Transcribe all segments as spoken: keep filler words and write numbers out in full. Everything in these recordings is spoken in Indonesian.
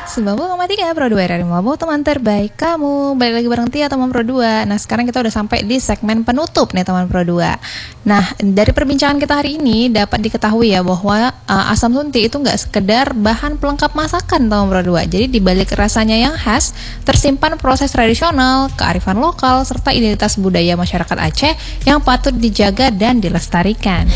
sembilan puluh koma tiga Pro dua R R I Melabuh, teman terbaik kamu. Balik lagi bareng Tia, teman Pro dua. Nah, sekarang kita udah sampai di segmen penutup nih, teman Pro dua. Nah, dari perbincangan kita hari ini dapat diketahui ya bahwa uh, asam sunti itu nggak sekedar bahan pelengkap masakan, teman Pro dua. Jadi di balik rasanya yang khas, tersimpan proses tradisional, kearifan lokal, serta identitas budaya masyarakat Aceh yang patut dijaga dan dilestarikan.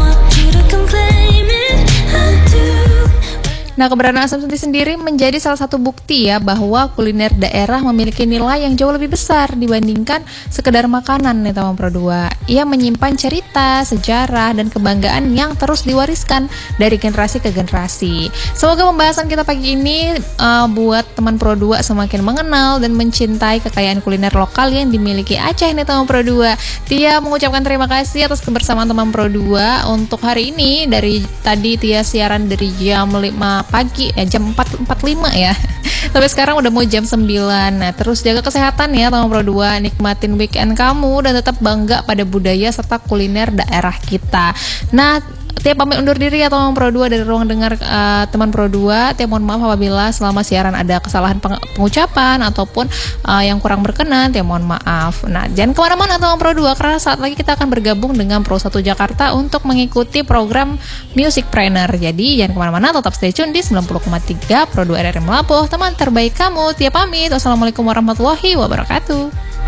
Nah, keberadaan asam sunti sendiri menjadi salah satu bukti ya bahwa kuliner daerah memiliki nilai yang jauh lebih besar dibandingkan sekedar makanan nih, teman Pro dua. Ia menyimpan cerita, sejarah, dan kebanggaan yang terus diwariskan dari generasi ke generasi. Semoga pembahasan kita pagi ini uh, buat teman Pro dua semakin mengenal dan mencintai kekayaan kuliner lokal yang dimiliki Aceh nih, teman Pro dua. Tia mengucapkan terima kasih atas kebersamaan teman Pro dua untuk hari ini. Dari tadi Tia siaran dari jam lima pagi, eh, jam empat empat puluh lima ya. Sampai sekarang udah mau jam sembilan. Nah, terus jaga kesehatan ya, teman Pro dua. Nikmatin weekend kamu dan tetap bangga pada budaya serta kuliner daerah kita. Nah, Tia pamit undur diri ya, teman Pro dua, dari ruang dengar uh, teman Pro dua. Tia mohon maaf apabila selama siaran ada kesalahan peng- pengucapan ataupun uh, yang kurang berkenan. Tia mohon maaf. Nah, jangan kemana-mana teman Pro dua, karena saat lagi kita akan bergabung dengan Pro satu Jakarta untuk mengikuti program Music Trainer. Jadi jangan kemana-mana, tetap stay tune di sembilan puluh koma tiga Pro dua R R I Melabuh, teman terbaik kamu. Tia pamit. Wassalamualaikum warahmatullahi wabarakatuh.